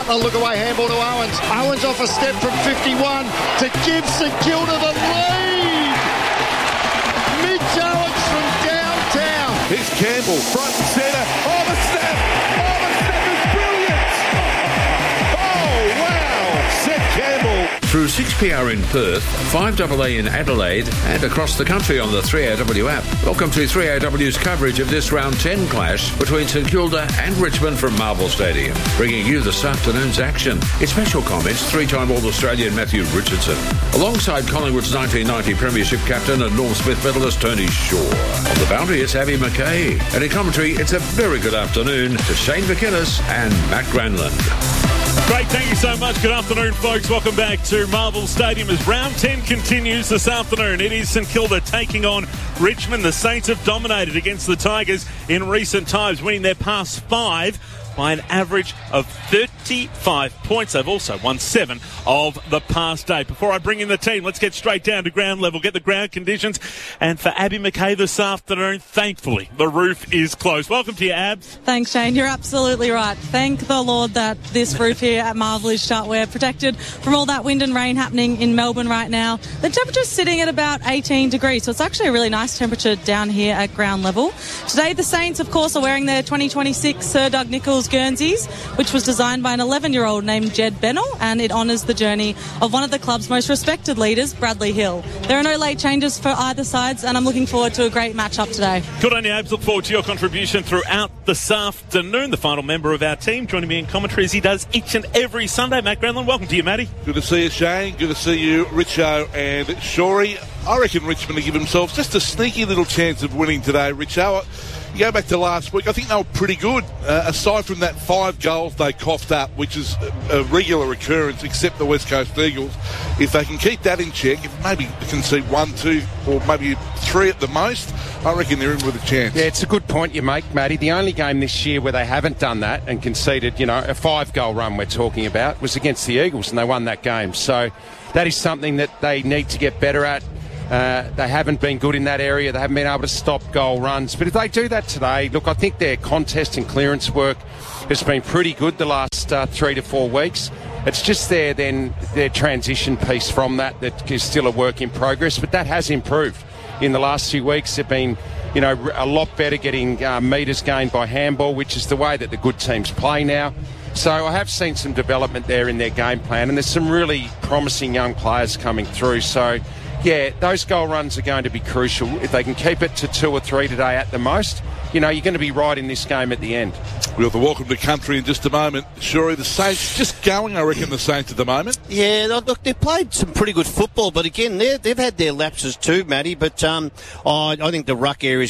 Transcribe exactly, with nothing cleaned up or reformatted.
A look away handball to Owens. Owens off a step from fifty-one to give St Kilda the lead. Mitch Owens from downtown. Here's Campbell, front and centre. Oh, the step! Oh, the step is brilliant! Oh, wow! Seth Campbell. Through six P R in Perth, five A A in Adelaide, and across the country on the three A W app. Welcome to three A W's coverage of this round ten clash between St Kilda and Richmond from Marvel Stadium, bringing you this afternoon's action. In special comments, three-time All-Australian Matthew Richardson, alongside Collingwood's nineteen ninety Premiership captain and Norm Smith medalist Tony Shaw. On the boundary, it's Abby McKay, and in commentary, it's a very good afternoon to Shane McInnes and Matt Granlund. Great, thank you so much. Good afternoon, folks. Welcome back to Marvel Stadium as round ten continues this afternoon. It is St Kilda taking on Richmond. The Saints have dominated against the Tigers in recent times, winning their past five by an average of thirty-five points. They've also won seven of the past eight. Before I bring in the team, let's get straight down to ground level, get the ground conditions. And for Abby McKay this afternoon, thankfully, the roof is closed. Welcome to you, Abs. Thanks, Shane. You're absolutely right. Thank the Lord that this roof here at Marvel is shut. We're protected from all that wind and rain happening in Melbourne right now. The temperature's sitting at about eighteen degrees, so it's actually a really nice temperature down here at ground level. Today, the Saints, of course, are wearing their twenty twenty-six Sir Doug Nicholls Guernseys, which was designed by an eleven-year-old named Jed Bennell, and it honours the journey of one of the club's most respected leaders, Bradley Hill. There are no late changes for either sides, and I'm looking forward to a great match-up today. Good on you, Abs. Look forward to your contribution throughout this afternoon. The final member of our team joining me in commentary as he does each and every Sunday, Matt Granlund. Welcome to you, Matty. Good to see you, Shane. Good to see you, Richo and Shorey. I reckon Richmond will give themselves just a sneaky little chance of winning today, Richo. You go back to last week, I think they were pretty good. Uh, aside from that five goals they coughed up, which is a, a regular occurrence, except the West Coast Eagles. If they can keep that in check, if maybe concede one, two, or maybe three at the most, I reckon they're in with a chance. Yeah, it's a good point you make, Matty. The only game this year where they haven't done that and conceded, you know, a five-goal run we're talking about was against the Eagles, and they won that game. So that is something that they need to get better at. Uh, they haven't been good in that area. They haven't been able to stop goal runs. But if they do that today, look, I think their contest and clearance work has been pretty good the last uh, three to four weeks. It's just their, then, their transition piece from that that is still a work in progress. But that has improved. In the last few weeks, they've been, you know, a lot better getting uh, metres gained by handball, which is the way that the good teams play now. So I have seen some development there in their game plan, and there's some really promising young players coming through. So, yeah, those goal runs are going to be crucial. If they can keep it to two or three today at the most, you know, you're going to be right in this game at the end. We'll have the welcome to country in just a moment. Shorey, the Saints just going, I reckon, the Saints at the moment. Yeah, look, they've played some pretty good football, but again, they've had their lapses too, Matty. But um, I, I think the ruck area is